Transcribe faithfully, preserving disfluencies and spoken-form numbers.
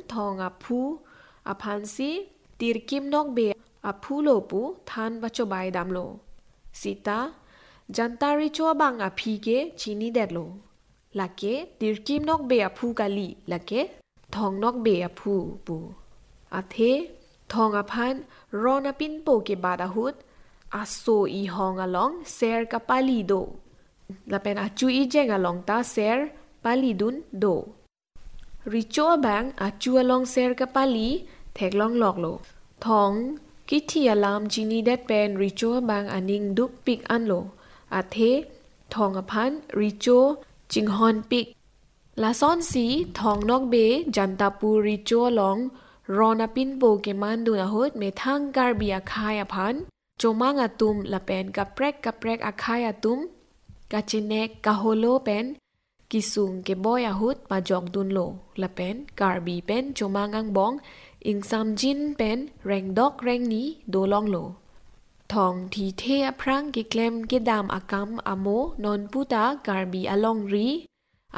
ทองอภูอพันสีตีรกิมนอกเบอภูโลปูทานวัจบายดำโลสิตาจันตาริชัวบังอพีเกชินีเด็ดโลลักเกตีรกิมนอกเบอภูกาลีลักเกทองนอกเบอภูปูอาเททองอพันรอนาปินโปเกบาดาหุดอาโซอีฮองอลองเซร์กาปาลีโดและเป็นอาจูอีเจงอลองตาเซร์ปาลีดุนโดริโจบังอาจูอลองเซร์กาปาลีแทกลองหลอกโลทองกิทียลามจินีเด็ดเป็นริโจบังอานิงดุกปิกอันโลอาเททองอพันริโจจิงฮอนปิกลาซอนสีทองนอกเบจันตาปูริโจลองรอนาปินโปเกมันดูนะฮุดเมทังการบีอาคายอพันโจมังอาตุมละเป็นกับแปรกกับแปรกอาคายอาตุมกาเจเนกกาโฮโลเป็นกิซุงเกบอยอาฮุดมาจอกดุนโลละเป็นการบีเป็นโจมังอังบองอิงซัมจินเป็นแรงดอกแรงนี้โดลองโลทองทีเทอพรังกิเกลมกิดามอากำอโมนนปูตาการบีอลองรี